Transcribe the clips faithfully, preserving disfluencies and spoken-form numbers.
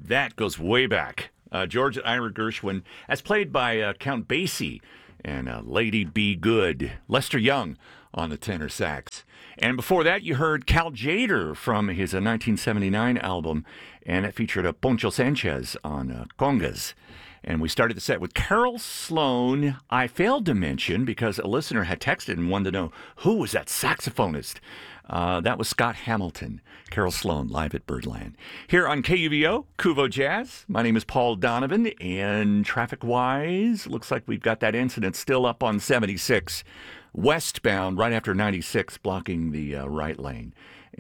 that goes way back. Uh, George and Ira Gershwin, as played by uh, Count Basie and uh, Lady Be Good. Lester Young on the tenor sax. And before that, you heard Cal Tjader from his uh, nineteen seventy-nine album, and it featured uh, Poncho Sanchez on uh, congas. And we started the set with Carol Sloan. I failed to mention, because a listener had texted and wanted to know, who was that saxophonist? Uh, that was Scott Hamilton. Carol Sloan, live at Birdland. Here on K U V O, Kuvo Jazz. My name is Paul Donovan, and traffic-wise, looks like we've got that incident still up on seventy-six, westbound, right after ninety-six, blocking the uh, right lane.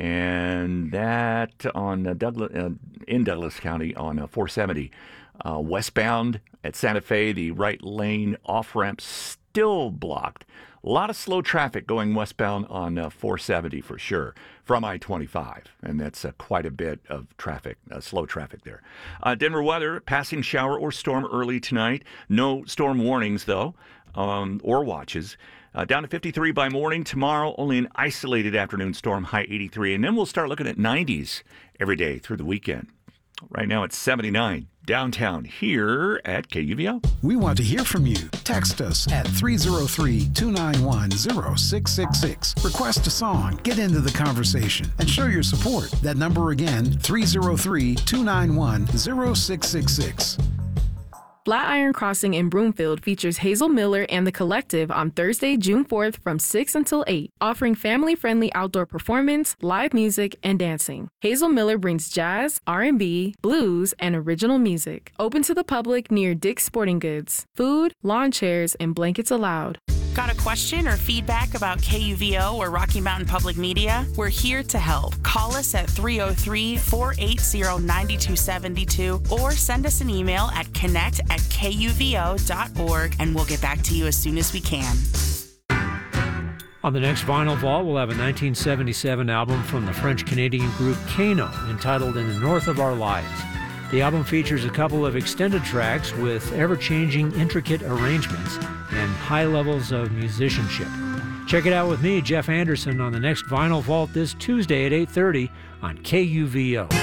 And that on uh, Douglas, uh, in Douglas County on uh, four seventy, uh, westbound at Santa Fe, the right lane off-ramp still blocked. A lot of slow traffic going westbound on uh, four seventy for sure from I twenty-five, and that's uh, quite a bit of traffic, uh, slow traffic there. Uh, Denver weather, passing shower or storm early tonight. No storm warnings, though, um, or watches. Uh, down to fifty-three by morning. Tomorrow, only an isolated afternoon storm, high eighty-three. And then we'll start looking at nineties every day through the weekend. Right now it's seventy-nine downtown here at K U V O. We want to hear from you. Text us at three oh three, two nine one, oh six six six. Request a song, get into the conversation, and show your support. That number again, three oh three, two nine one, oh six six six. Flatiron Crossing in Broomfield features Hazel Miller and The Collective on Thursday, June fourth from six until eight, offering family-friendly outdoor performance, live music, and dancing. Hazel Miller brings jazz, R and B, blues, and original music. Open to the public near Dick's Sporting Goods. Food, lawn chairs, and blankets allowed. Got a question or feedback about K U V O or Rocky Mountain Public Media? We're here to help. Call us at three oh three, four eight zero, nine two seven two or send us an email at connect at K U V O dot org, and we'll get back to you as soon as we can. On the next Vinyl Vault, we'll have a nineteen seventy-seven album from the French-Canadian group Kano entitled In the North of Our Lives. The album features a couple of extended tracks with ever-changing, intricate arrangements and high levels of musicianship. Check it out with me, Jeff Anderson, on the next Vinyl Vault this Tuesday at eight thirty on K U V O.